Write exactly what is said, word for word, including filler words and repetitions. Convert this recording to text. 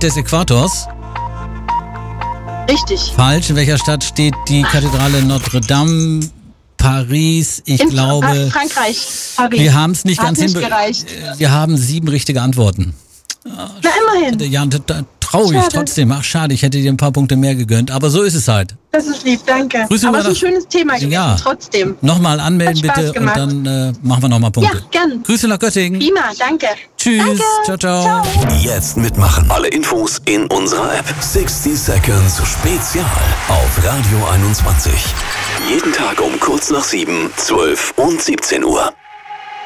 des Äquators. Richtig. Falsch. In welcher Stadt steht die Kathedrale Notre Dame? Paris, ich In glaube. Fra- Frankreich, Paris. Wir haben es nicht Hat ganz nicht hinbe- gereicht. Wir haben sieben richtige Antworten. Na, immerhin. Ja, da, da traurig Schade. trotzdem. Ach, schade, ich hätte dir ein paar Punkte mehr gegönnt. Aber so ist es halt. Das ist lieb, danke. Grüße Aber über es ist ein nach- schönes Thema gewesen, Ja. trotzdem. Nochmal anmelden Hat Spaß bitte gemacht. und dann äh, machen wir nochmal Punkte. Ja, gern. Grüße nach Göttingen. Prima, danke. Tschüss. Danke. Ciao, ciao. Jetzt mitmachen. Alle Infos in unserer App. sechzig Seconds Spezial auf Radio einundzwanzig. Jeden Tag um kurz nach sieben, zwölf und siebzehn Uhr.